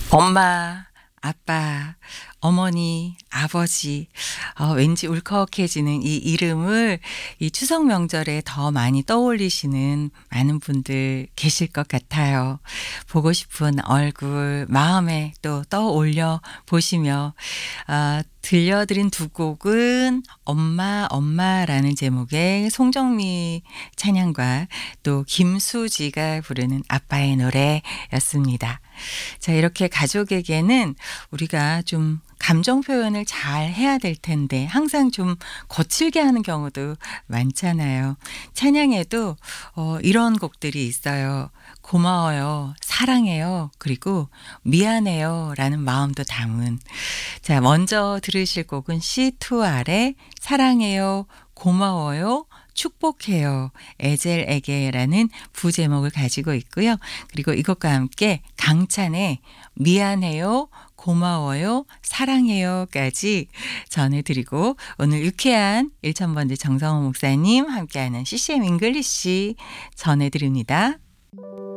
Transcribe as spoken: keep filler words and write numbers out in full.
엄마, 아빠, 어머니, 아버지, 어, 왠지 울컥해지는 이 이름을 이 추석 명절에 더 많이 떠올리시는 많은 분들 계실 것 같아요. 보고 싶은 얼굴, 마음에 또 떠올려 보시며, 아, 들려드린 두 곡은 엄마, 엄마라는 제목의 송정미 찬양과 또 김수지가 부르는 아빠의 노래였습니다. 자, 이렇게 가족에게는 우리가 좀 감정 표현을 잘 해야 될 텐데 항상 좀 거칠게 하는 경우도 많잖아요. 찬양에도 어, 이런 곡들이 있어요. 고마워요, 사랑해요, 그리고 미안해요 라는 마음도 담은. 자, 먼저 들으실 곡은 씨투알의 사랑해요, 고마워요, 축복해요, 에젤에게라는 부제목을 가지고 있고요. 그리고 이것과 함께 강찬의 미안해요, 고마워요, 사랑해요까지 전해드리고 오늘 유쾌한 일천번째 정성호 목사님 함께하는 씨씨엠 잉글리시 전해드립니다.